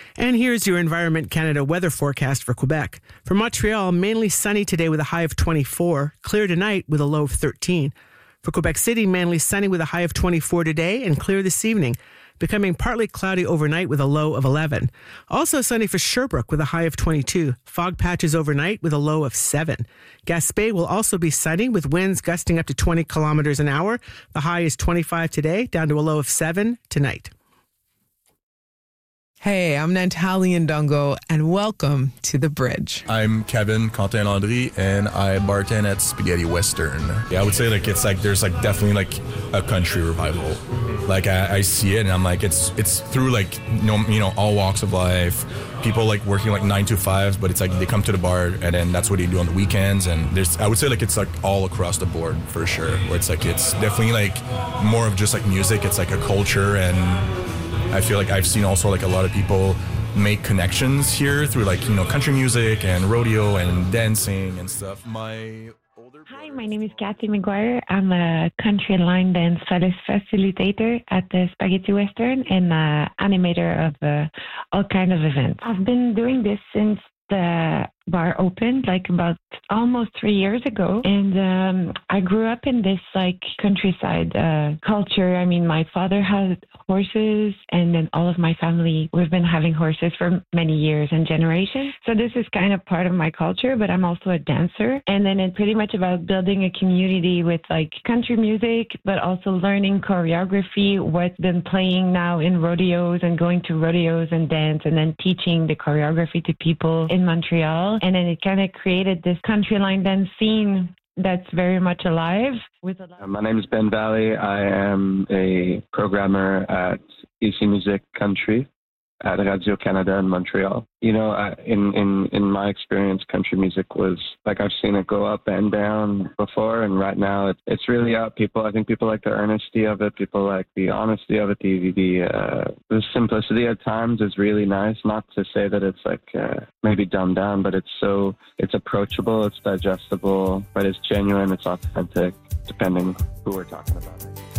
And here's your Environment Canada weather forecast for Quebec. For Montreal, mainly sunny today with a high of 24, clear tonight with a low of 13. For Quebec City, mainly sunny with a high of 24 today and clear this evening, becoming partly cloudy overnight with a low of 11. Also sunny for Sherbrooke with a high of 22. Fog patches overnight with a low of 7. Gaspé will also be sunny with winds gusting up to 20 kilometers an hour. The high is 25 today, down to a low of 7 tonight. Hey, I'm Nantali Ndongo, and welcome to The Bridge. I'm Kevin Quentin Landry, and I bartend at Spaghetti Western. Yeah, I would say there's definitely a country revival. Like I see it, and I'm like, it's through all walks of life. People working 9 to 5s, but it's they come to the bar, and then that's what they do on the weekends. And I would say it's all across the board for sure. Where it's definitely more of just music. It's a culture, and I feel I've seen also a lot of people make connections here through country music and rodeo and dancing and stuff. Hi, my name is Kathy McGuire. I'm a country line dance facilitator at the Spaghetti Western and animator of all kinds of events. I've been doing this since the bar opened about almost 3 years ago, and I grew up in this countryside culture. I mean, my father had horses, and then all of my family, we've been having horses for many years and generations. So this is kind of part of my culture, but I'm also a dancer. And then it's pretty much about building a community with country music, but also learning choreography, what's been playing now in rodeos and going to rodeos and dance, and then teaching the choreography to people in Montreal. And then it kind of created this country line dance scene that's very much alive. My name is Ben Valley. I am a programmer at EC Music Country at Radio Canada in Montreal. You know, in my experience, country music was I've seen it go up and down before, and right now it's really up. I think people like the earnesty of it. People like the honesty of it. The simplicity at times is really nice. Not to say that it's maybe dumbed down, but it's approachable, it's digestible, but it's genuine, it's authentic, depending who we're talking about.